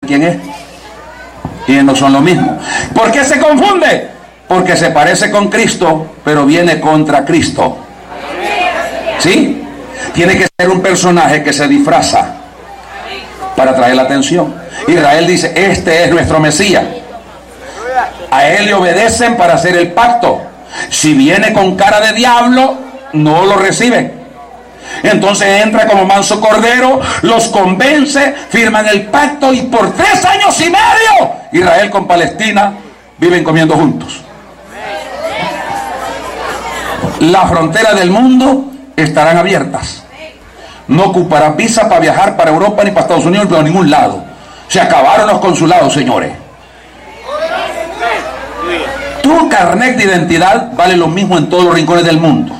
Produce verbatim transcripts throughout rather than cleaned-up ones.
quién es. Y no son lo mismo. ¿Por qué se confunde? Porque se parece con Cristo, pero viene contra Cristo. ¿Sí? Tiene que ser un personaje que se disfraza para atraer la atención. Israel dice, este es nuestro Mesías. A él le obedecen para hacer el pacto. Si viene con cara de diablo, no lo reciben. Entonces entra como manso cordero, los convence, firman el pacto y por tres años y medio Israel con Palestina viven comiendo juntos. Las fronteras del mundo estarán abiertas. No ocuparán visa para viajar para Europa ni para Estados Unidos ni para ningún lado. Se acabaron los consulados, señores. Tu carnet de identidad vale lo mismo en todos los rincones del mundo.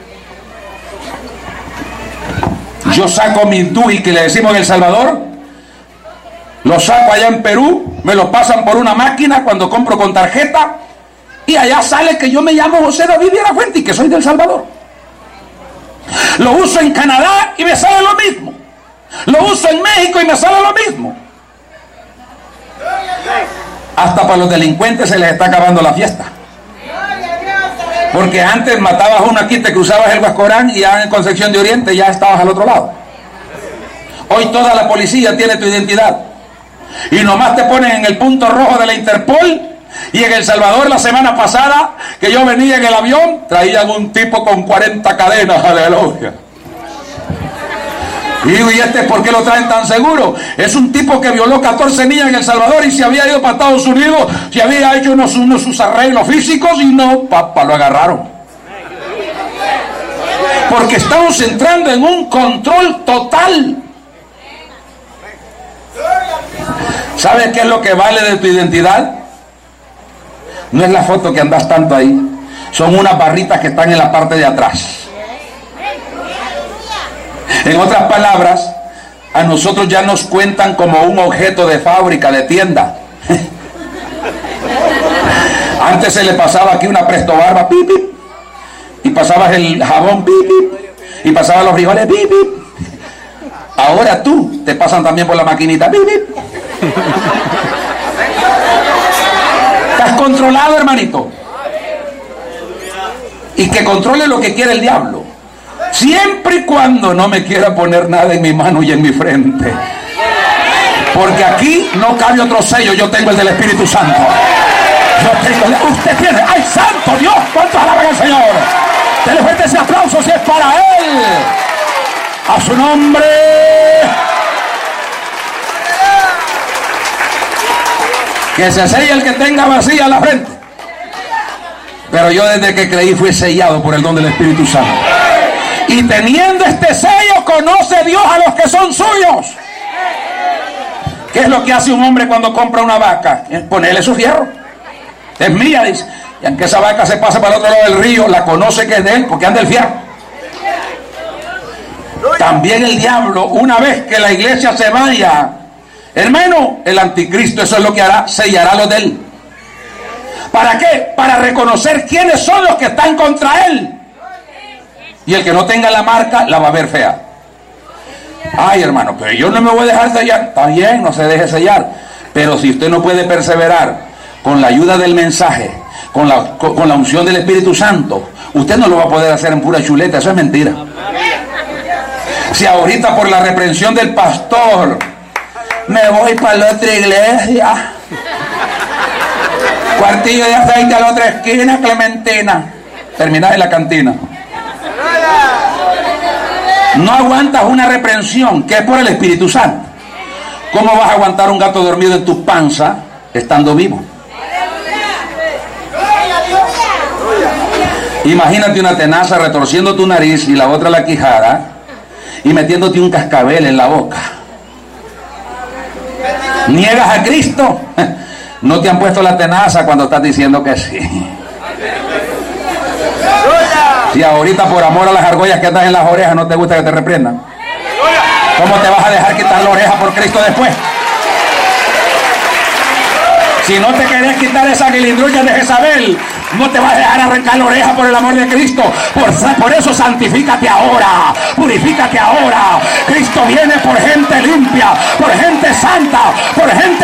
Yo saco mi D U I, que le decimos en El Salvador, lo saco allá en Perú, me lo pasan por una máquina cuando compro con tarjeta, y allá sale que yo me llamo José David Viera Fuente y que soy del Salvador. Lo uso en Canadá y me sale lo mismo. Lo uso en México y me sale lo mismo. Hasta para los delincuentes se les está acabando la fiesta. Porque antes matabas a uno aquí, te cruzabas el Guascorán y ya en Concepción de Oriente ya estabas al otro lado. Hoy toda la policía tiene tu identidad. Y nomás te ponen en el punto rojo de la Interpol. Y en El Salvador la semana pasada, que yo venía en el avión, traían un tipo con cuarenta cadenas, aleluya. Y digo, ¿y este por qué lo traen tan seguro? Es un tipo que violó catorce niñas en El Salvador y se había ido para Estados Unidos, se había hecho unos, unos sus arreglos físicos y no, papá, lo agarraron. Porque estamos entrando en un control total. ¿Sabes qué es lo que vale de tu identidad? No es la foto que andas tanto ahí, son unas barritas que están en la parte de atrás. En otras palabras, a nosotros ya nos cuentan como un objeto de fábrica, de tienda. Antes se le pasaba aquí una Presto Barba, pip, pip, y pasabas el jabón, pip, pip, y pasabas los frijoles, pip, pip. Ahora tú te pasan también por la maquinita, pip, pip. Estás controlado, hermanito. Y que controle lo que quiere el diablo. Siempre y cuando no me quiera poner nada en mi mano y en mi frente. Porque aquí no cabe otro sello, yo tengo el del Espíritu Santo. Yo tengo el, usted tiene, ¡ay, santo Dios! ¿Cuántos alaban al Señor? Dele fuerte ese aplauso si es para Él. A su nombre. Que se selle el que tenga vacía la frente. Pero yo desde que creí fui sellado por el don del Espíritu Santo. Y teniendo este sello, conoce Dios a los que son suyos. ¿Qué es lo que hace un hombre cuando compra una vaca? Es ponerle su fierro. Es mía, dice. Y aunque esa vaca se pase para el otro lado del río, la conoce que es de él, porque anda el fierro. También el diablo, una vez que la iglesia se vaya, hermano, el anticristo, eso es lo que hará, sellará los de él. ¿Para qué? Para reconocer quiénes son los que están contra él. Y el que no tenga la marca, la va a ver fea. Ay, hermano, pero yo no me voy a dejar sellar. Está bien, no se deje sellar. Pero si usted no puede perseverar con la ayuda del mensaje, con la, con, con la unción del Espíritu Santo, usted no lo va a poder hacer en pura chuleta. Eso es mentira. Si ahorita por la reprensión del pastor me voy para la otra iglesia, cuartillo de aceite a la otra esquina, Clementina, terminás en la cantina. No aguantas una reprensión que es por el Espíritu Santo. ¿Cómo vas a aguantar un gato dormido en tu panza estando vivo? Imagínate una tenaza retorciendo tu nariz y la otra la quijada y metiéndote un cascabel en la boca. ¿Niegas a Cristo? No te han puesto la tenaza cuando estás diciendo que sí. Si ahorita por amor a las argollas que andan en las orejas no te gusta que te reprendan, ¿cómo te vas a dejar quitar la oreja por Cristo después? Si no te querés quitar esa guilindrulla de Jezabel, no te vas a dejar arrancar la oreja por el amor de Cristo. Por, por eso santifícate ahora, purifícate ahora. Cristo viene por gente limpia, por gente santa, por gente